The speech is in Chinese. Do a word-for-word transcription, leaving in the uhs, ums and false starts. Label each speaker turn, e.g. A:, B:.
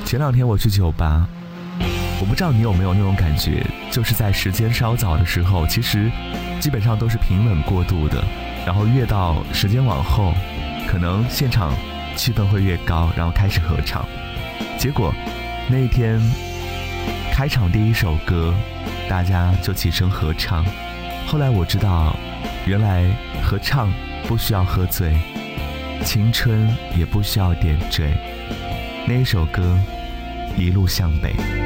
A: 前两天我去酒吧，我不知道你有没有那种感觉，就是在时间稍早的时候，其实基本上都是平稳过渡的，然后越到时间往后，可能现场气氛会越高，然后开始合唱。结果那一天开场第一首歌，大家就起身合唱。后来我知道，原来合唱不需要喝醉，青春也不需要点缀。那一首歌，一路向北。